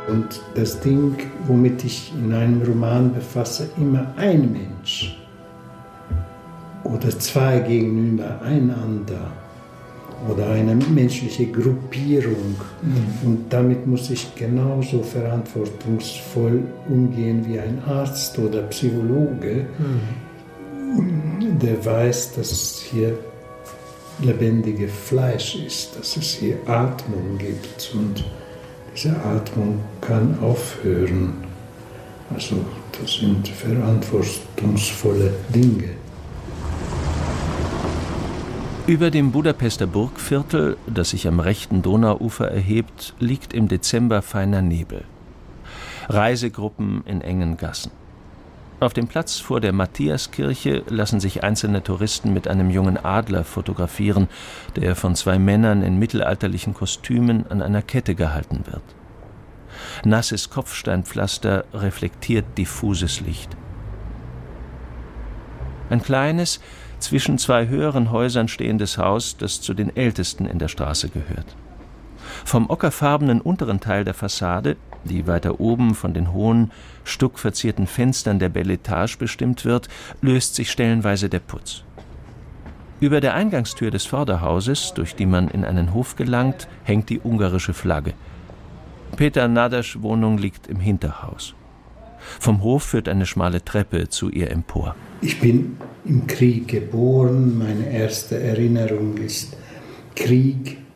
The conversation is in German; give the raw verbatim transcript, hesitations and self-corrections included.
Und das Ding, womit ich in einem Roman befasse, immer ein Mensch oder zwei gegenüber einander oder eine menschliche Gruppierung. Mhm. Und damit muss ich genauso verantwortungsvoll umgehen wie ein Arzt oder Psychologe, mhm. der weiß, dass es hier lebendiges Fleisch ist, dass es hier Atmung gibt und diese Atmung kann aufhören. Also das sind verantwortungsvolle Dinge. Über dem Budapester Burgviertel, das sich am rechten Donauufer erhebt, liegt im Dezember feiner Nebel. Reisegruppen in engen Gassen. Auf dem Platz vor der Matthiaskirche lassen sich einzelne Touristen mit einem jungen Adler fotografieren, der von zwei Männern in mittelalterlichen Kostümen an einer Kette gehalten wird. Nasses Kopfsteinpflaster reflektiert diffuses Licht. Ein kleines, zwischen zwei höheren Häusern stehendes Haus, das zu den ältesten in der Straße gehört. Vom ockerfarbenen unteren Teil der Fassade, die weiter oben von den hohen, stuckverzierten Fenstern der Bel Etage bestimmt wird, löst sich stellenweise der Putz. Über der Eingangstür des Vorderhauses, durch die man in einen Hof gelangt, hängt die ungarische Flagge. Peter Nadaschs Wohnung liegt im Hinterhaus. Vom Hof führt eine schmale Treppe zu ihr empor. Ich bin im Krieg geboren. Meine erste Erinnerung ist Krieg.